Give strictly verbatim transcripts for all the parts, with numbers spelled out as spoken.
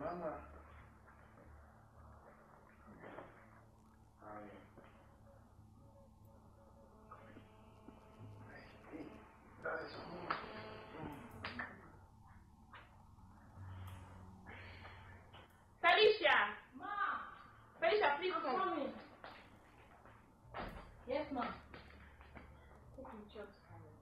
Mama. That is Felicia! Ma! Felicia, please I'm come. coming. Yes, ma. Take me just coming.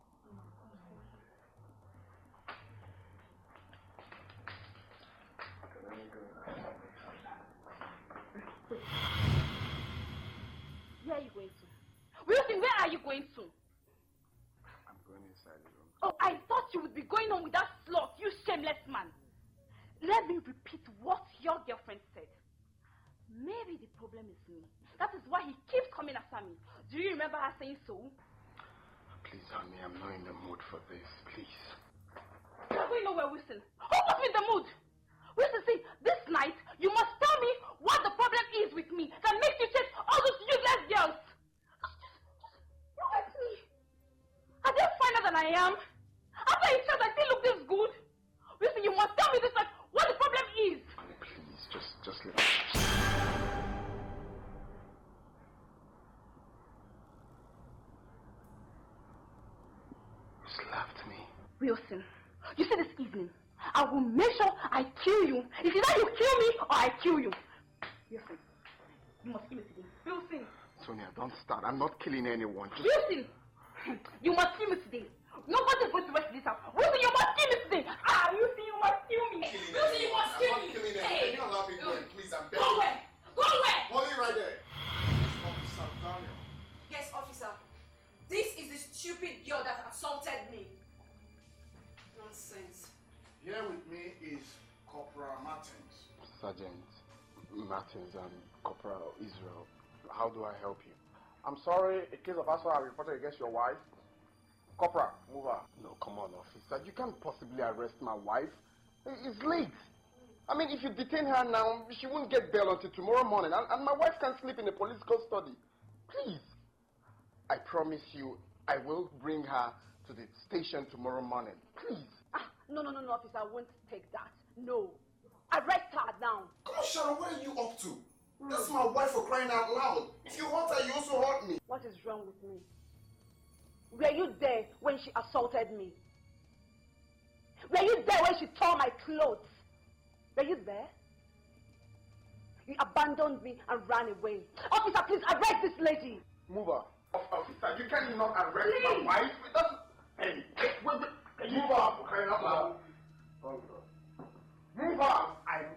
Where are you going to? Wilson, where are you going to? I'm going inside the room. Oh, I thought you would be going on with that slut, you shameless man. Let me repeat what your girlfriend said. Maybe the problem is me. That is why he keeps coming after me. Do you remember her saying so? Please, honey, I'm not in the mood for this. Please. You're going nowhere, Wilson. Who put me in the mood? Wilson, see, this night, you must tell me what the problem is with me that makes you chase all those useless girls. Just, just, look at me. Are they finer than I am? After you said I still look this good? Wilson, you must tell me this night what the problem is. Honey, please, just, just let me... You slapped me. Wilson, you see this evening, I will make sure I kill you. If either you kill me or I kill you. Wilson, you must kill me today. Wilson. Sonia, don't start. I'm not killing anyone. Just... Wilson, you must kill me today. Nobody is going to rest this house. Wilson, you must kill me today. Ah, Wilson, you must kill me. Wilson, you must kill me. I'm not killing anyone. Hey. Can you allow me going, please? I'm begging. Go away. Go away. Hold it right there. Officer Daniel. Yes, officer. This is the stupid girl that assaulted me. Nonsense. Here with me is Corporal Martins. Sergeant Martins and Corporal Israel. How do I help you? I'm sorry, a case of assault I reported against your wife. Corporal, move her. No, come on, officer. You can't possibly arrest my wife. It's late. I mean, if you detain her now, she won't get bail until tomorrow morning. And, and my wife can't sleep in the police custody. Please. I promise you, I will bring her to the station tomorrow morning. Please. Ah, no, no, no, no, officer. I won't take that. No. Arrest her now. Come on, Sharon, what are you up to? That's my wife for crying out loud. If you hurt her, you also hurt me. What is wrong with me? Were you there when she assaulted me? Were you there when she tore my clothes? Were you there? You abandoned me and ran away. Officer, please arrest this lady. Move her. Officer, you can't not arrest Please. my wife. It doesn't... Hey, hey, wait, wait. Move her for crying out loud. Move her. I...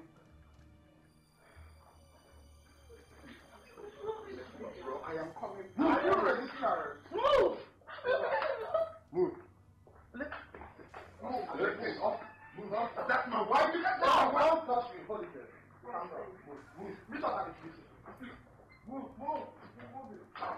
Bro, I am coming. Are you ready, sir? Move! Move. Let, move. Let me off. Move off. That's my wife. You can't touch my wife. Don't touch me. Hold it there. Move. Move. Move. Move. Move. Move. Move. Move.